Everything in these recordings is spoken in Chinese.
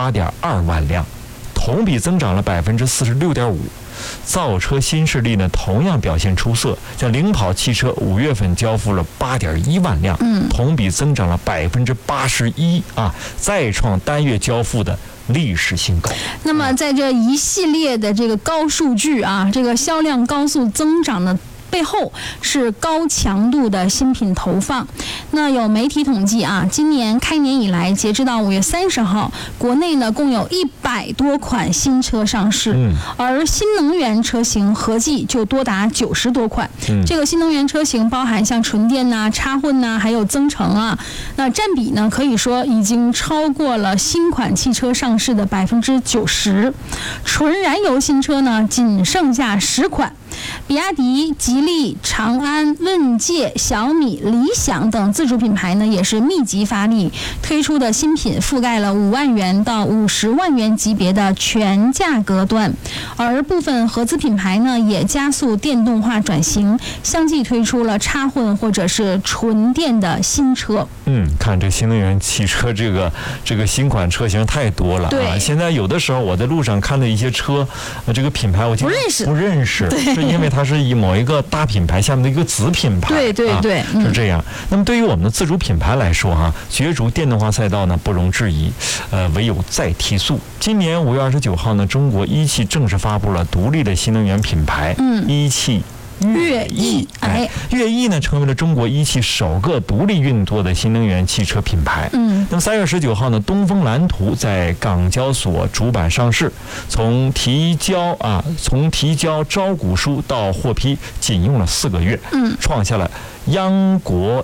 8.2万辆，同比增长了46.5%。造车新势力呢同样表现出色，像领跑汽车5月份交付了8.1万辆，同比增长了81%啊，再创单月交付的历史新高。 那么在这一系列的这个高数据啊，这个销量高速增长的背后是高强度的新品投放。那有媒体统计啊，今年开年以来，截止到5月30号，国内呢共有100多款新车上市，而新能源车型合计就多达90多款。这个新能源车型包含像纯电呐、插混呐，还有增程啊，那占比呢可以说已经超过了新款汽车上市的90%。纯燃油新车呢仅剩下10款。比亚迪、吉利、长安、问界、小米、理想等自主品牌呢，也是密集发力，推出的新品覆盖了5万元到50万元级别的全价格段，而部分合资品牌呢，也加速电动化转型，相继推出了插混或者是纯电的新车。 看这新能源汽车这个新款车型太多了啊！现在有的时候我在路上看的一些车，这个品牌我不认识， 是因为它是以某一个大品牌下面的一个子品牌， 对， 是这样。那么对于我们的自主品牌来说角逐电动化赛道呢，不容置疑，唯有再提速。今年5月29号呢，中国一汽正式发布了独立的新能源品牌，一汽悦翼。 悦翼呢成为了中国一汽首个独立运作的新能源汽车品牌。那么3月19号呢，东风蓝图在港交所主板上市，从提交招股书到获批仅用了4个月，创下了央国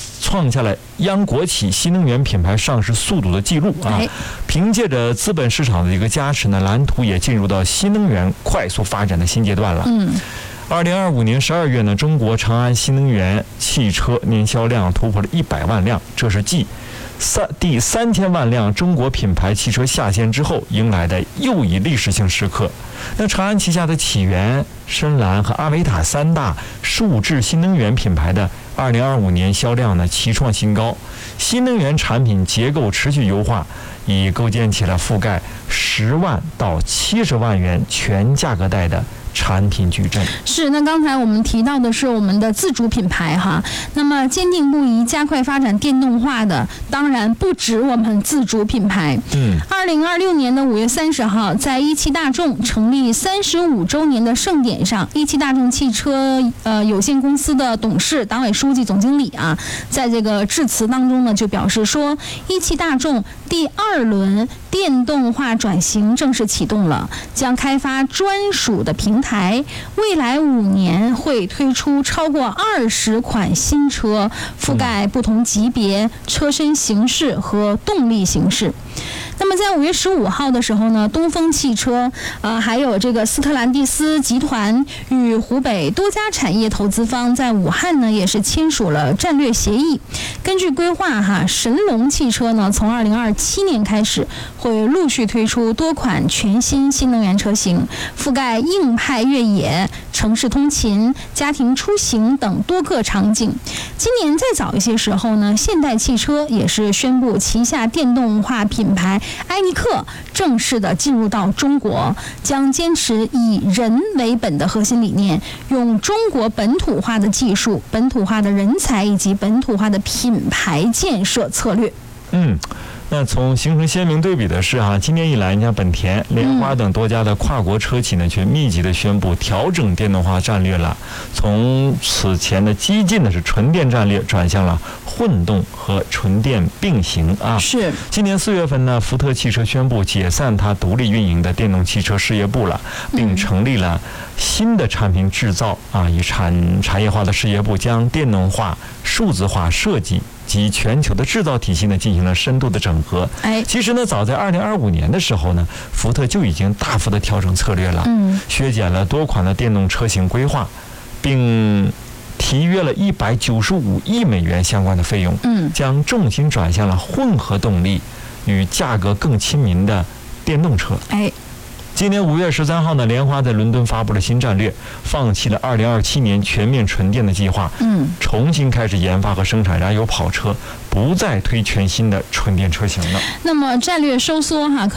企新能源品牌上市速度的记录啊！凭借着资本市场的一个加持呢，蓝图也进入到新能源快速发展的新阶段了。2025年12月呢，中国长安新能源汽车年销量突破了100万辆，这是继第3000万辆中国品牌汽车下线之后迎来的又一历史性时刻。那长安旗下的启源、深蓝和阿维塔3大数智新能源品牌的2025年销量呢齐创新高，新能源产品结构持续优化，已构建起了覆盖10万到70万元全价格带的产品矩阵。 是，那刚才我们提到的是我们的自主品牌哈，那么坚定不移加快发展电动化的当然不止我们自主品牌。2026年的5月30号，在一汽大众成立35周年的盛典上，一汽大众汽车有限公司的董事、党委书记、总经理啊，在这个致辞当中呢，就表示说，一汽大众第2轮电动化转型正式启动了，将开发专属的平台，未来5年会推出超过20款新车，覆盖不同级别、车身形式和动力形式。那么在5月15号的时候呢，东风汽车还有这个斯特兰蒂斯集团与湖北多家产业投资方在武汉呢也是签署了战略协议。根据规划神龙汽车呢从2027年开始会陆续推出多款全新新能源车型，覆盖硬派越野、城市通勤、家庭出行等多个场景。今年再早一些时候呢，现代汽车也是宣布旗下电动化品牌埃尼克正式的进入到中国，将坚持以人为本的核心理念，用中国本土化的技术、本土化的人才以及本土化的品牌建设策略。 那从形成鲜明对比的是今年以来，你像本田、莲花等多家的跨国车企呢，却密集的宣布调整电动化战略了，从此前的激进的是纯电战略，转向了混动和纯电并行啊。 是。 今年4月份呢，福特汽车宣布解散它独立运营的电动汽车事业部了，并成立了新的产品制造以产业化的事业部，将电动化、数字化设计及全球的制造体系呢进行了深度的整合。其实呢，早在2025年的时候呢，福特就已经大幅的调整策略了，削减了多款的电动车型规划，并提约了195亿美元相关的费用，将重心转向了混合动力与价格更亲民的电动车。今年5月13号呢，莲花在伦敦发布了新战略，放弃了2027年全面纯电的计划，重新开始研发和生产燃油跑车，不再推全新的纯电车型了。 那么战略收缩